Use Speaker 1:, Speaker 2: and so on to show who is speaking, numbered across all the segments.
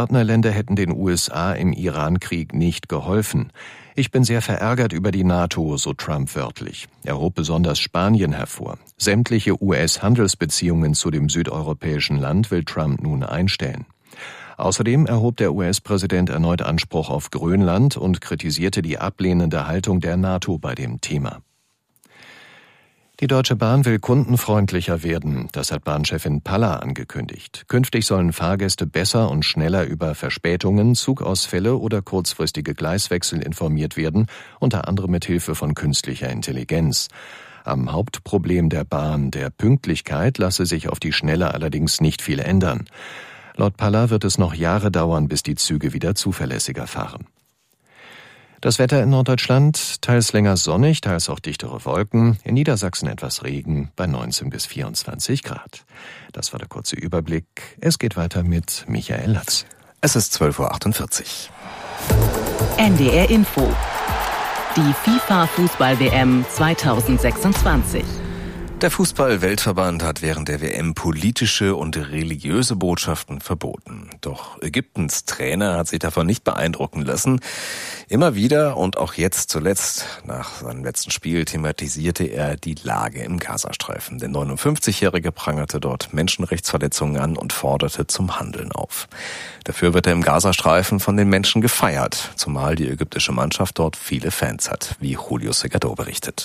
Speaker 1: Partnerländer hätten den USA im Iran-Krieg nicht geholfen. Ich bin sehr verärgert über die NATO, so Trump wörtlich. Er hob besonders Spanien hervor. Sämtliche US-Handelsbeziehungen zu dem südeuropäischen Land will Trump nun einstellen. Außerdem erhob der US-Präsident erneut Anspruch auf Grönland und kritisierte die ablehnende Haltung der NATO bei dem Thema. Die Deutsche Bahn will kundenfreundlicher werden, das hat Bahnchefin Paller angekündigt. Künftig sollen Fahrgäste besser und schneller über Verspätungen, Zugausfälle oder kurzfristige Gleiswechsel informiert werden, unter anderem mit Hilfe von künstlicher Intelligenz. Am Hauptproblem der Bahn, der Pünktlichkeit, lasse sich auf die Schnelle allerdings nicht viel ändern. Laut Paller wird es noch Jahre dauern, bis die Züge wieder zuverlässiger fahren. Das Wetter in Norddeutschland, teils länger sonnig, teils auch dichtere Wolken, in Niedersachsen etwas Regen bei 19 bis 24 Grad. Das war der kurze Überblick. Es geht weiter mit Michael Latz.
Speaker 2: Es ist 12.48
Speaker 3: Uhr. NDR Info. Die FIFA-Fußball-WM 2026.
Speaker 2: Der Fußball-Weltverband hat während der WM politische und religiöse Botschaften verboten. Doch Ägyptens Trainer hat sich davon nicht beeindrucken lassen. Immer wieder und auch jetzt zuletzt, nach seinem letzten Spiel, thematisierte er die Lage im Gazastreifen. Der 59-Jährige prangerte dort Menschenrechtsverletzungen an und forderte zum Handeln auf. Dafür wird er im Gazastreifen von den Menschen gefeiert, zumal die ägyptische Mannschaft dort viele Fans hat, wie Julio Segado berichtet.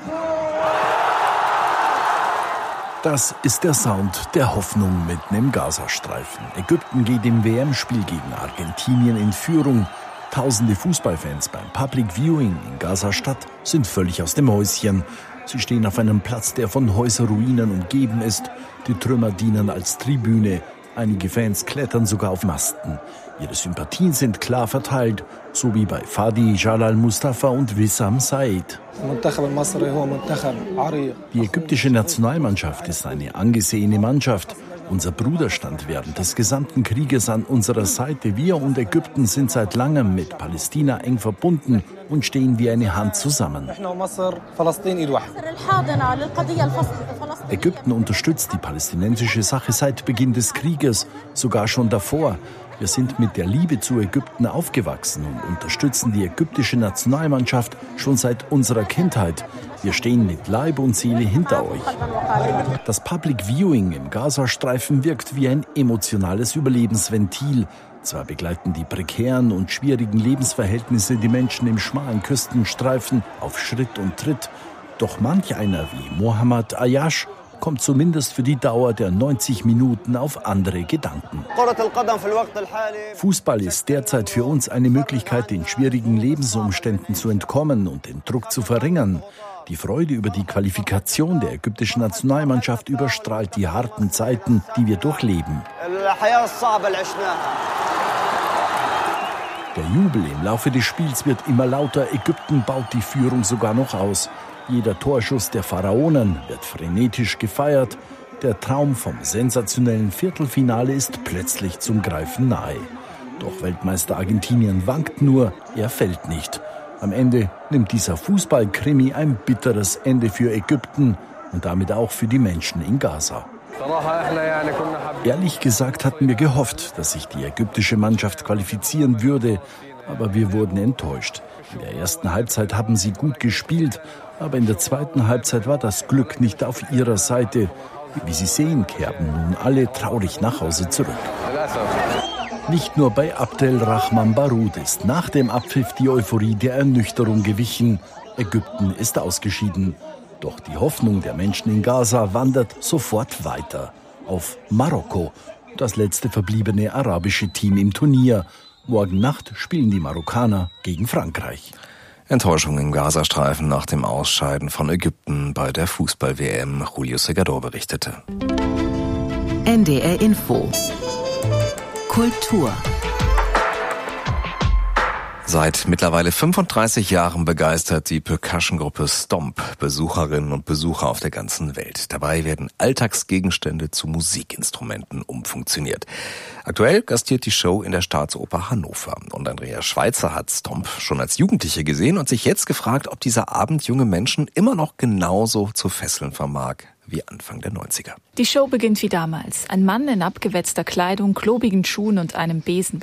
Speaker 4: Das ist der Sound der Hoffnung mitten im Gazastreifen. Ägypten geht im WM-Spiel gegen Argentinien in Führung. Tausende Fußballfans beim Public Viewing in Gaza-Stadt sind völlig aus dem Häuschen. Sie stehen auf einem Platz, der von Häuserruinen umgeben ist. Die Trümmer dienen als Tribüne. Einige Fans klettern sogar auf Masten. Ihre Sympathien sind klar verteilt, so wie bei Fadi Jalal Mustafa und Wissam Said. Die ägyptische Nationalmannschaft ist eine angesehene Mannschaft. Unser Bruder stand während des gesamten Krieges an unserer Seite. Wir und Ägypten sind seit langem mit Palästina eng verbunden und stehen wie eine Hand zusammen. Ägypten unterstützt die palästinensische Sache seit Beginn des Krieges, sogar schon davor. Wir sind mit der Liebe zu Ägypten aufgewachsen und unterstützen die ägyptische Nationalmannschaft schon seit unserer Kindheit. Wir stehen mit Leib und Seele hinter euch. Das Public Viewing im Gazastreifen wirkt wie ein emotionales Überlebensventil. Zwar begleiten die prekären und schwierigen Lebensverhältnisse die Menschen im schmalen Küstenstreifen auf Schritt und Tritt. Doch manch einer wie Mohammad Ayash kommt zumindest für die Dauer der 90 Minuten auf andere Gedanken. Fußball ist derzeit für uns eine Möglichkeit, den schwierigen Lebensumständen zu entkommen und den Druck zu verringern. Die Freude über die Qualifikation der ägyptischen Nationalmannschaft überstrahlt die harten Zeiten, die wir durchleben. Der Jubel im Laufe des Spiels wird immer lauter. Ägypten baut die Führung sogar noch aus. Jeder Torschuss der Pharaonen wird frenetisch gefeiert. Der Traum vom sensationellen Viertelfinale ist plötzlich zum Greifen nahe. Doch Weltmeister Argentinien wankt nur, er fällt nicht. Am Ende nimmt dieser Fußballkrimi ein bitteres Ende für Ägypten und damit auch für die Menschen in Gaza. Ehrlich gesagt hatten wir gehofft, dass sich die ägyptische Mannschaft qualifizieren würde, aber wir wurden enttäuscht. In der ersten Halbzeit haben sie gut gespielt, aber in der zweiten Halbzeit war das Glück nicht auf ihrer Seite. Wie Sie sehen, kehrten nun alle traurig nach Hause zurück. Nicht nur bei Abdelrahman Baroud ist nach dem Abpfiff die Euphorie der Ernüchterung gewichen. Ägypten ist ausgeschieden. Doch die Hoffnung der Menschen in Gaza wandert sofort weiter. Auf Marokko, das letzte verbliebene arabische Team im Turnier. Morgen Nacht spielen die Marokkaner gegen Frankreich.
Speaker 2: Enttäuschung im Gazastreifen nach dem Ausscheiden von Ägypten bei der Fußball-WM, Julio Segado berichtete.
Speaker 3: NDR Info. Kultur.
Speaker 2: Seit mittlerweile 35 Jahren begeistert die Percussion-Gruppe Stomp Besucherinnen und Besucher auf der ganzen Welt. Dabei werden Alltagsgegenstände zu Musikinstrumenten umfunktioniert. Aktuell gastiert die Show in der Staatsoper Hannover. Und Andrea Schweitzer hat Stomp schon als Jugendliche gesehen und sich jetzt gefragt, ob dieser Abend junge Menschen immer noch genauso zu fesseln vermag wie Anfang der 90er.
Speaker 5: Die Show beginnt wie damals. Ein Mann in abgewetzter Kleidung, klobigen Schuhen und einem Besen